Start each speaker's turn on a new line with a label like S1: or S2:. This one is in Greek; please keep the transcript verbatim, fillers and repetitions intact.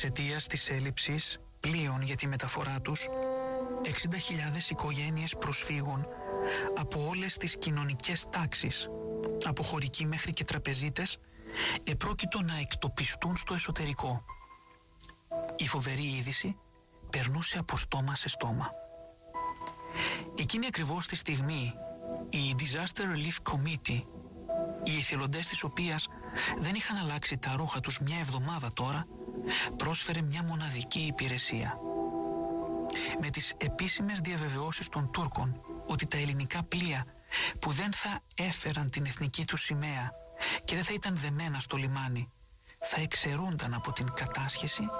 S1: Εξαιτίας της έλλειψης πλοίων για τη μεταφορά τους, εξήντα χιλιάδες οικογένειες προσφύγων από όλες τις κοινωνικές τάξεις, από χωρικοί μέχρι και τραπεζίτες, επρόκειτο να εκτοπιστούν στο εσωτερικό. Η φοβερή είδηση περνούσε από στόμα σε στόμα. Εκείνη ακριβώς τη στιγμή η Disaster Relief Committee, οι εθελοντές της οποίας δεν είχαν αλλάξει τα ρούχα τους μια εβδομάδα τώρα, πρόσφερε μια μοναδική υπηρεσία. Με τις επίσημες διαβεβαιώσεις των Τούρκων ότι τα ελληνικά πλοία που δεν θα έφεραν την εθνική τους σημαία και δεν θα ήταν δεμένα στο λιμάνι θα εξαιρούνταν από την κατάσχεση,